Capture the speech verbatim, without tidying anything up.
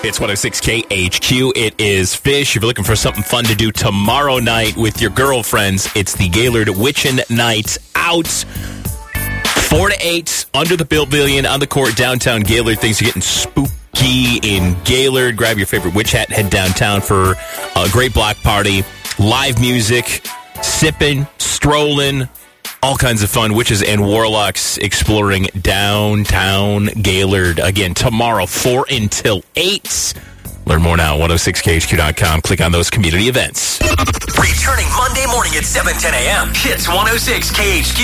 It's one oh six K H Q. It is Fish. If you're looking for something fun to do tomorrow night with your girlfriends, it's the Gaylord Witchin' Night Out. Four to eight, under the pavilion, on the court, downtown Gaylord. Things are getting spooky in Gaylord. Grab your favorite witch hat, head downtown for a great block party. Live music, sipping, strolling, all kinds of fun. Witches and warlocks exploring downtown Gaylord. Again, tomorrow, four until eight. Learn more now at one oh six K H Q dot com. Click on those community events. Returning Monday morning at seven ten a.m. Hits one oh six K H Q.